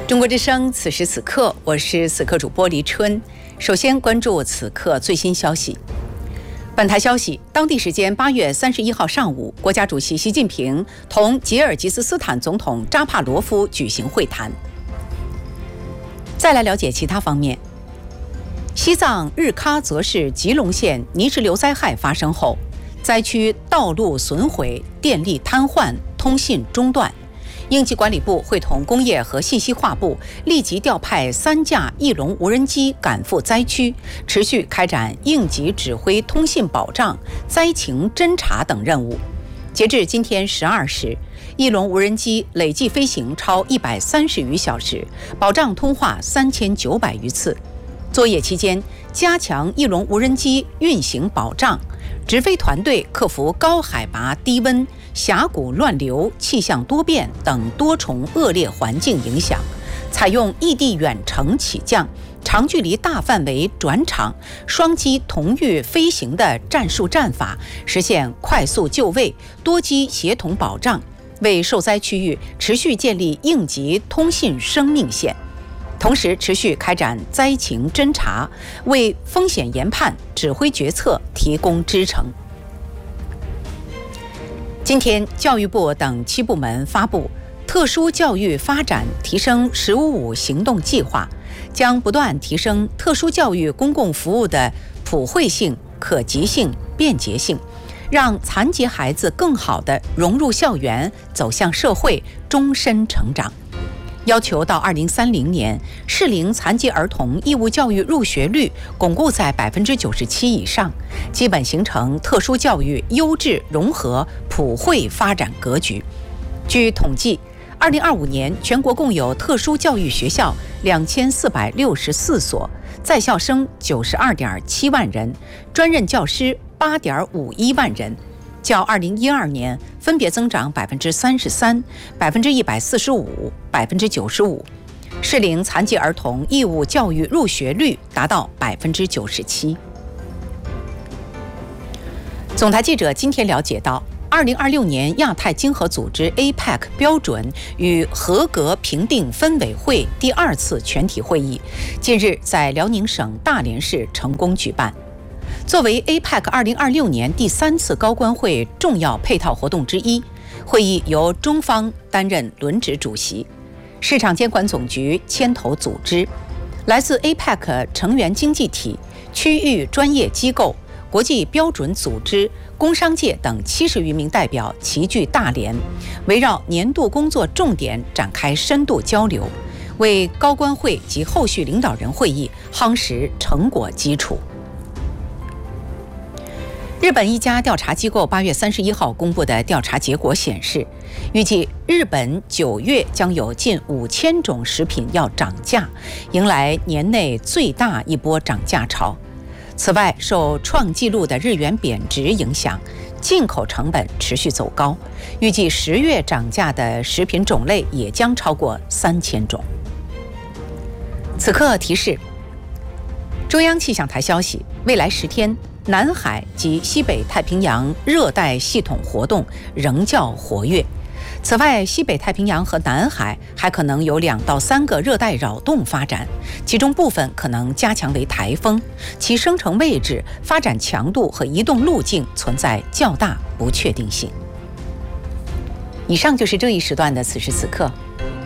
中国之声，此时此刻，我是此刻主播黎春。首先关注此刻最新消息。本台消息，当地时间8月31号上午，国家主席习近平同吉尔吉斯斯坦总统扎帕罗夫举行会谈。再来了解其他方面。西藏日喀则市吉隆县泥石流灾害发生后，灾区道路损毁、电力瘫痪、通信中断。应急管理部会同工业和信息化部立即调派3架翼龙无人机赶赴灾区，持续开展应急指挥、通信保障、灾情侦察等任务。截至今天12时，翼龙无人机累计飞行超130余小时，保障通话3900余次。作业期间，加强翼龙无人机运行保障，直飞团队克服高海拔、低温、峡谷乱流、气象多变等多重恶劣环境影响，采用异地远程起降、长距离大范围转场、双机同域飞行的战术战法，实现快速就位、多机协同保障，为受灾区域持续建立应急通信生命线。同时持续开展灾情侦察，为风险研判、指挥决策提供支撑。今天，教育部等7部门发布特殊教育发展提升“1055”行动计划，将不断提升特殊教育公共服务的普惠性、可及性、便捷性，让残疾孩子更好地融入校园，走向社会，终身成长。要求到2030年，适龄残疾儿童义务教育入学率巩固在97%以上，基本形成特殊教育优质融合普惠发展格局。据统计，2025年全国共有特殊教育学校2464所，在校生92.7万人，专任教师8.51万人。较2012年分别增长33%、145%、95%，适龄残疾儿童义务教育入学率达到97%。总台记者今天了解到，2026年亚太经合组织 APEC 标准与合格评定分委会第2次全体会议，近日在辽宁省大连市成功举办。作为 APEC 2026年第3次高官会重要配套活动之一，会议由中方担任轮值主席，市场监管总局牵头组织，来自 APEC 成员经济体、区域专业机构、国际标准组织、工商界等70余名代表齐聚大连，围绕年度工作重点展开深度交流，为高官会及后续领导人会议夯实成果基础。日本一家调查机构8月31号公布的调查结果显示，预计日本9月将有近5000种食品要涨价，迎来年内最大一波涨价潮。此外，受创纪录的日元贬值影响，进口成本持续走高，预计10月涨价的食品种类也将超过3000种。此刻提示：中央气象台消息，未来10天，南海及西北太平洋热带系统活动仍较活跃。此外，西北太平洋和南海还可能有2到3个热带扰动发展，其中部分可能加强为台风，其生成位置、发展强度和移动路径存在较大不确定性。以上就是这一时段的此时此刻，